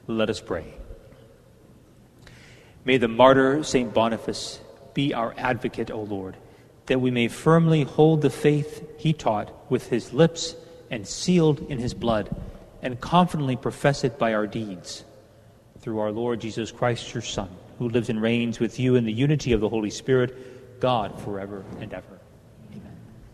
Let us pray. May the martyr St. Boniface be our advocate, O Lord, that we may firmly hold the faith he taught with his lips and sealed in his blood, and confidently profess it by our deeds. Through our Lord Jesus Christ, your Son, who lives and reigns with you in the unity of the Holy Spirit, God, forever and ever. Amen.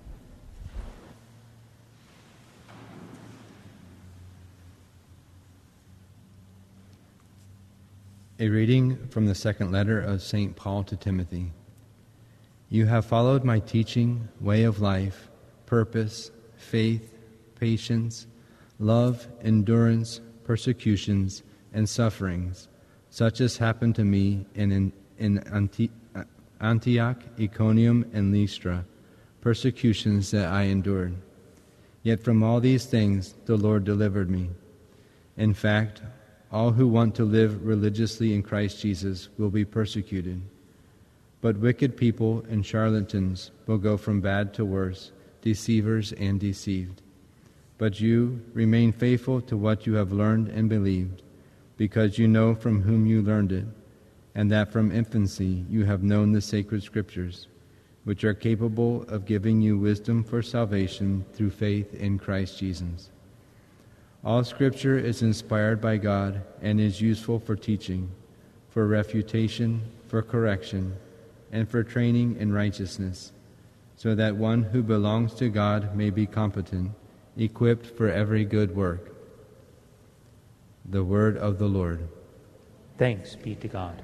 A reading from the second letter of St. Paul to Timothy. You have followed my teaching, way of life, purpose, faith, patience, love, endurance, persecutions, and sufferings, such as happened to me in Antioch, Iconium, and Lystra, persecutions that I endured. Yet from all these things the Lord delivered me. In fact, all who want to live religiously in Christ Jesus will be persecuted. But wicked people and charlatans will go from bad to worse, deceivers and deceived. But you remain faithful to what you have learned and believed, because you know from whom you learned it, and that from infancy you have known the sacred Scriptures, which are capable of giving you wisdom for salvation through faith in Christ Jesus. All Scripture is inspired by God and is useful for teaching, for refutation, for correction, and for training in righteousness, so that one who belongs to God may be competent, equipped for every good work. The word of the Lord. Thanks be to God.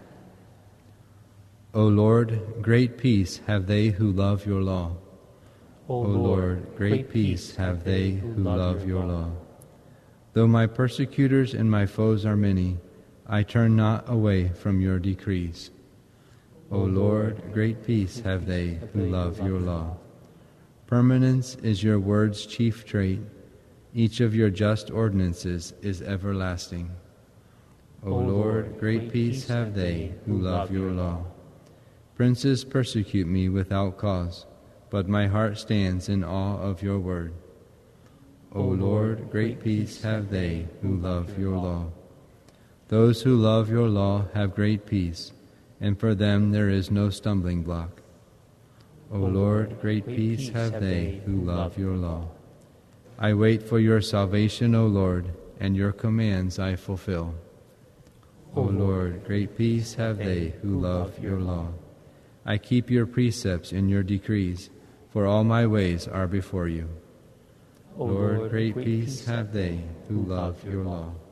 O Lord, great peace have they who love your law. O Lord, great peace have they who love your law. Though my persecutors and my foes are many, I turn not away from your decrees. O Lord, great peace have they who love your law. Permanence is your word's chief trait. Each of your just ordinances is everlasting. O Lord, great peace have they who love your law. Princes persecute me without cause, but my heart stands in awe of your word. O Lord, great peace have they who love your law. Those who love your law have great peace, and for them there is no stumbling block. O Lord, great peace have they who love your law. I wait for your salvation, O Lord, and your commands I fulfill. O Lord, great peace have they who love your law. I keep your precepts and your decrees, for all my ways are before you. Lord, great peace have they who love your law.